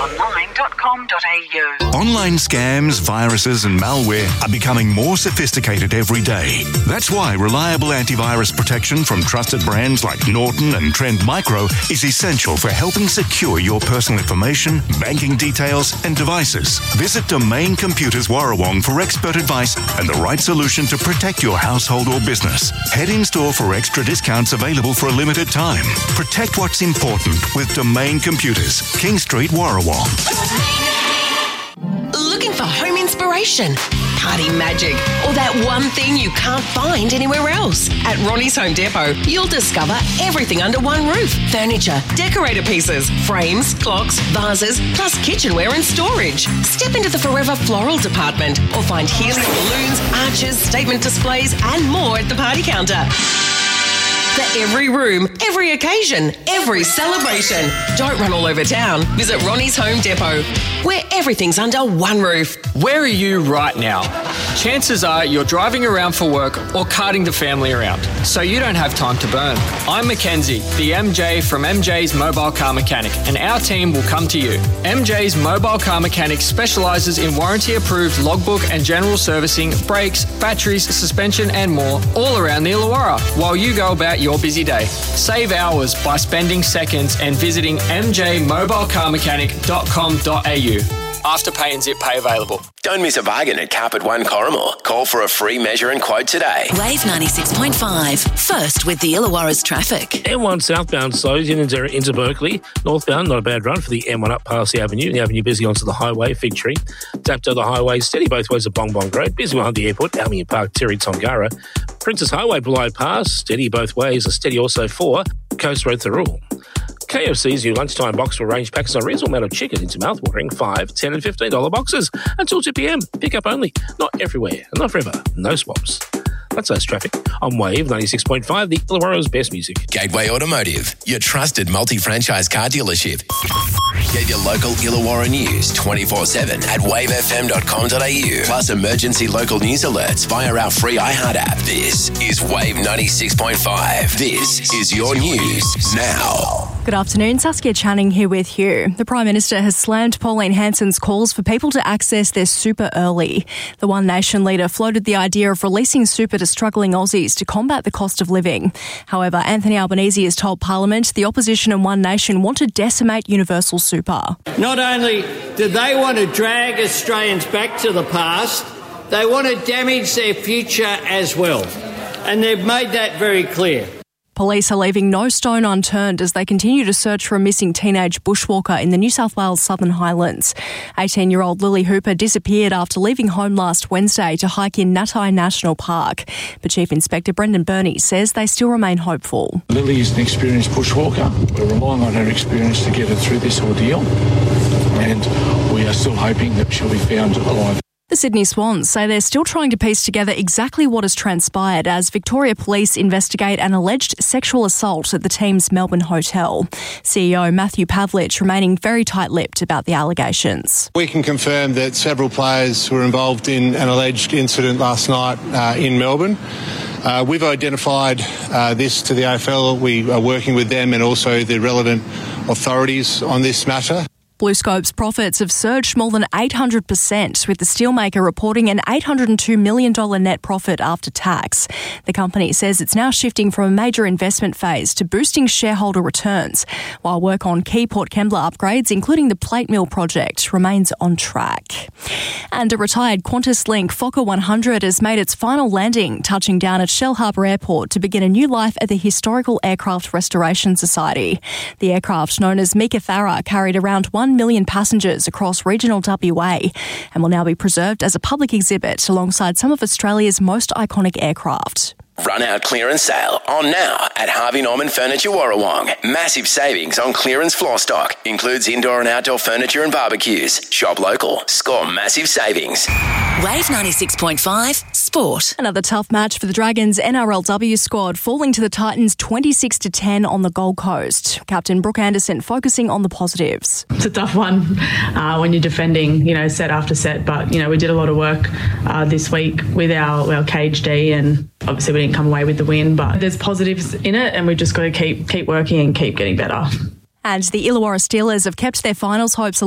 wavesonline.com.au. Online scams, viruses and malware are becoming more sophisticated every day. That's why reliable antivirus protection from trusted brands like Norton and Trend Micro is essential for helping secure your personal information, banking details and devices. Visit Domain Computers Warrawong for expert advice and the right solution to protect your household or business. Head in store for extra discounts available for a limited time. Protect what's important with Domain Computers, King Street, Warrawong. Looking for home inspiration, party magic, or that one thing you can't find anywhere else? At Ronnie's Home Depot, you'll discover everything under one roof. Furniture, decorator pieces, frames, clocks, vases, plus kitchenware and storage. Step into the Forever Floral department or find helium balloons, arches, statement displays and more at the party counter. For every room, every occasion, every celebration. Don't run all over town. Visit Ronnie's Home Depot, where everything's under one roof. Where are you right now? Chances are you're driving around for work or carting the family around, so you don't have time to burn. I'm Mackenzie, the MJ from MJ's Mobile Car Mechanic, and our team will come to you. MJ's Mobile Car Mechanic specialises in warranty-approved logbook and general servicing, brakes, batteries, suspension and more, all around the Illawarra, while you go about your busy day. Save hours by spending seconds and visiting mjmobilecarmechanic.com.au. Afterpay and Zip Pay available. Don't miss a bargain at Carpet One Corrimal. Call for a free measure and quote today. Wave 96.5. First with the Illawarra's traffic. M1 southbound slows into Berkeley. Northbound, not a bad run for the M1 up past the avenue. The avenue busy onto the highway, Fig Tree. Dapto the highway, steady both ways at Bong Bong Road. Busy behind the airport, Albion Park, Terry Tongara. Princess Highway, Bulli Pass, steady both ways. A steady also for Coast Road Thirroul. KFC's new lunchtime box will range packs on reasonable amount of chicken into mouthwatering $5, $10 and $15 boxes until 2 p.m. Pick up only. Not everywhere. Not forever. No swaps. That's us traffic. On Wave 96.5, the Illawarra's best music. Gateway Automotive, your trusted multi-franchise car dealership. Get your local Illawarra news 24/7 at wavefm.com.au. Plus emergency local news alerts via our free iHeart app. This is Wave 96.5. This is your news now. Good afternoon, Saskia Channing here with you. The Prime Minister has slammed Pauline Hanson's calls for people to access their super early. The One Nation leader floated the idea of releasing super to struggling Aussies to combat the cost of living. However, Anthony Albanese has told Parliament the opposition and One Nation want to decimate universal super. Not only do they want to drag Australians back to the past, they want to damage their future as well. And they've made that very clear. Police are leaving no stone unturned as they continue to search for a missing teenage bushwalker in the New South Wales Southern Highlands. 18-year-old Lily Hooper disappeared after leaving home last Wednesday to hike in Natai National Park. But Chief Inspector Brendan Burney says they still remain hopeful. Lily is an experienced bushwalker. We're relying on her experience to get her through this ordeal, and we are still hoping that she'll be found alive. The Sydney Swans say they're still trying to piece together exactly what has transpired as Victoria Police investigate an alleged sexual assault at the team's Melbourne hotel. CEO Matthew Pavlich remaining very tight-lipped about the allegations. We can confirm that several players were involved in an alleged incident last night in Melbourne. We've identified this to the AFL. We are working with them and also the relevant authorities on this matter. BlueScope's profits have surged more than 800%, with the steelmaker reporting an $802 million net profit after tax. The company says it's now shifting from a major investment phase to boosting shareholder returns, while work on key Port Kembla upgrades, including the plate mill project, remains on track. And a retired QantasLink Fokker 100 has made its final landing, touching down at Shell Harbour Airport to begin a new life at the Historical Aircraft Restoration Society. The aircraft, known as Meekatharra, carried around 1 million passengers across regional WA and will now be preserved as a public exhibit alongside some of Australia's most iconic aircraft. Run out clearance sale on now at Harvey Norman Furniture Warrawong. Massive savings on clearance floor stock. Includes indoor and outdoor furniture and barbecues. Shop local. Score massive savings. Wave 96.5 Sport. Another tough match for the Dragons NRLW squad, falling to the Titans 26-10 on the Gold Coast. Captain Brooke Anderson focusing on the positives. It's a tough one when you're defending, set after set. But, we did a lot of work this week with our cage D, and obviously we didn't come away with the win, but there's positives in it and we've just got to keep working and keep getting better. And the Illawarra Steelers have kept their finals hopes